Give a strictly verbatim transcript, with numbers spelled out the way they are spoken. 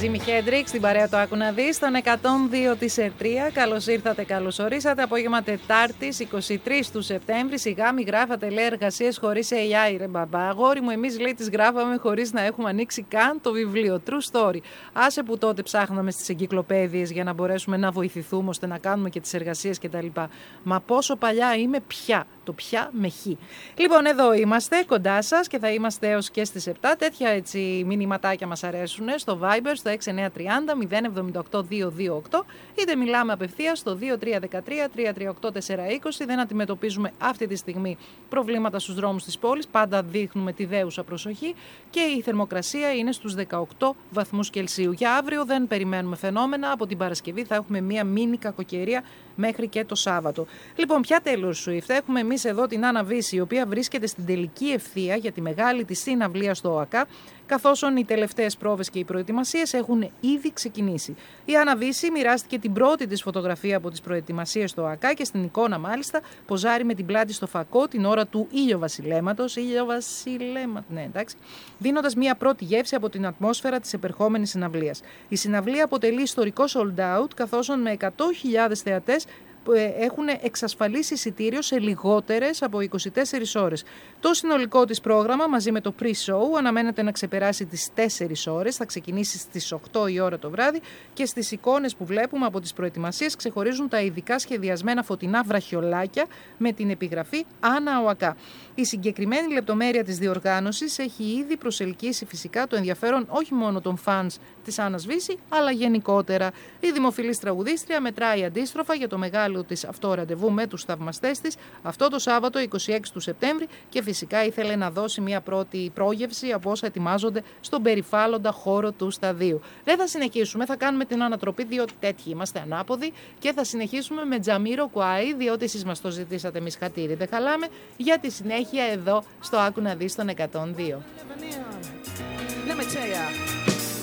Τζίμι Χέντριξ, στην παρέα του Άκου να δεις, στον εκατόν δύο της Ερτρία. Καλώς ήρθατε, καλώς ορίσατε. Απόγευμα Τετάρτης, εικοστή τρίτη του Σεπτέμβρη. Σιγά μη γράφατε, λέει, εργασίες χωρίς έι άι, ρε μπαμπά. Αγόρι μου, εμείς, λέει, τις γράφαμε χωρίς να έχουμε ανοίξει καν το βιβλίο. True story. Άσε που τότε ψάχναμε στις εγκυκλοπαίδειες για να μπορέσουμε να βοηθηθούμε ώστε να κάνουμε και τις εργασίες κτλ. Μα πόσο παλιά είμαι πια. Το πια με χ. Λοιπόν, εδώ είμαστε κοντά σας και θα είμαστε έως και στις επτά. Τέτοια έτσι μηνυματάκια μας αρέσουν στο Viber, στο έξι εννιά τρία μηδέν μηδέν εβδομήντα οκτώ διακόσια είκοσι οκτώ, είτε μιλάμε απευθείας στο δύο τρία ένα τρία τρία τρία οκτώ τέσσερα είκοσι. Δεν αντιμετωπίζουμε αυτή τη στιγμή προβλήματα στους δρόμους της πόλης. Πάντα δείχνουμε τη δέουσα προσοχή και η θερμοκρασία είναι στους δεκαοκτώ βαθμούς Κελσίου. Για αύριο δεν περιμένουμε φαινόμενα. Από την Παρασκευή θα έχουμε μία μίνι κακοκαιρία μέχρι και το Σάββατο. Λοιπόν, πια Taylor Swift. Έχουμε εμείς εδώ την Άννα Βύση, η οποία βρίσκεται στην τελική ευθεία για τη μεγάλη της συναυλία στο ΟΑΚΑ, καθώς οι τελευταίες πρόβες και οι προετοιμασίες έχουν ήδη ξεκινήσει. Η Άννα Βύση μοιράστηκε την πρώτη της φωτογραφία από τις προετοιμασίες στο ΟΑΚΑ και στην εικόνα μάλιστα ποζάρει με την πλάτη στο φακό την ώρα του ηλιοβασιλέματος, ηλιοβασιλέματος, ναι εντάξει, δίνοντας μια πρώτη γεύση από την ατμόσφαιρα της επερχόμενης συναυλίας. Η συναυλία αποτελεί ιστορικό sold out, καθώς με εκατό χιλιάδες θεατές έχουν εξασφαλίσει εισιτήριο σε λιγότερες από είκοσι τέσσερις ώρες. Το συνολικό της πρόγραμμα μαζί με το pre-show αναμένεται να ξεπεράσει τις τέσσερις ώρες, θα ξεκινήσει στις οκτώ η ώρα το βράδυ και στις εικόνες που βλέπουμε από τις προετοιμασίες ξεχωρίζουν τα ειδικά σχεδιασμένα φωτεινά βραχιολάκια με την επιγραφή Άννα ΟΑΚΑ. Η συγκεκριμένη λεπτομέρεια της διοργάνωσης έχει ήδη προσελκύσει φυσικά το ενδιαφέρον όχι μόνο των φανς της Άννας Βύση, αλλά γενικότερα. Η δημοφιλής τραγουδίστρια μετράει αντίστροφα για το μεγάλο της αυτό ραντεβού με τους θαυμαστές της αυτό το Σάββατο εικοστή έκτη του Σεπτέμβρη και φυσικά ήθελε να δώσει μια πρώτη πρόγευση από όσα ετοιμάζονται στον περιφάλλοντα χώρο του σταδίου. Δεν θα συνεχίσουμε, θα κάνουμε την ανατροπή διότι τέτοιοι είμαστε ανάποδοι και θα συνεχίσουμε με Τζαμίρο Κουάι διότι εσείς μας το ζητήσατε, εμείς χατήρι δεν χαλάμε, για τη συνέχεια εδώ στο Άκου να δεις τον εκατόν δύο.